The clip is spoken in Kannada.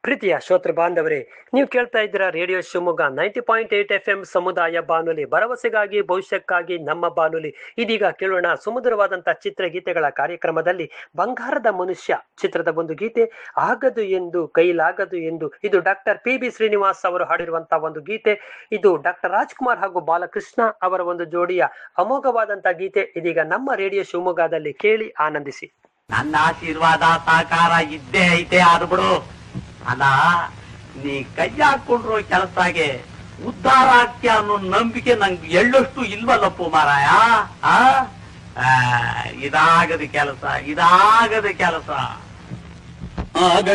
ಪ್ರೀತಿಯ ಶ್ರೋತೃ ಬಾಂಧವರೇ, ನೀವು ಕೇಳ್ತಾ ಇದ್ದೀರಾ ರೇಡಿಯೋ ಶಿವಮೊಗ್ಗ 90.8 FM ಸಮುದಾಯ ಬಾನುಲಿ, ಭರವಸೆಗಾಗಿ ಭವಿಷ್ಯಕ್ಕಾಗಿ ನಮ್ಮ ಬಾನುಲಿ. ಇದೀಗ ಕೇಳೋಣ ಸುಮಧುರವಾದಂತಹ ಚಿತ್ರಗೀತೆಗಳ ಕಾರ್ಯಕ್ರಮದಲ್ಲಿ ಬಂಗಾರದ ಮನುಷ್ಯ ಚಿತ್ರದ ಒಂದು ಗೀತೆ, ಆಗದು ಎಂದು ಕೈಲಾಗದು ಎಂದು. ಇದು ಡಾಕ್ಟರ್ PB ಶ್ರೀನಿವಾಸ್ ಅವರು ಹಾಡಿರುವಂತಹ ಒಂದು ಗೀತೆ. ಇದು ಡಾಕ್ಟರ್ ರಾಜ್ಕುಮಾರ್ ಹಾಗೂ ಬಾಲಕೃಷ್ಣ ಅವರ ಒಂದು ಜೋಡಿಯ ಅಮೋಘವಾದಂತಹ ಗೀತೆ. ಇದೀಗ ನಮ್ಮ ರೇಡಿಯೋ ಶಿವಮೊಗ್ಗದಲ್ಲಿ ಕೇಳಿ ಆನಂದಿಸಿ. ನನ್ನ ಆಶೀರ್ವಾದ ಸಹಕಾರ ಇದ್ದೇ ಐತೆ ಆದ್ಬಿಡು. ಅಲ್ಲ, ನೀ ಕೈ ಹಾಕೊಂಡ್ರು ಕೆಲಸದಾಗೆ ಉದ್ಧಾರ ಆಗ್ತೀಯ ಅನ್ನೋ ನಂಬಿಕೆ ನಂಗೆ ಎಳ್ಳಷ್ಟು ಇಲ್ವಲ್ಲಪ್ಪು ಮಾರಾಯ. ಇದಾಗದ ಕೆಲಸ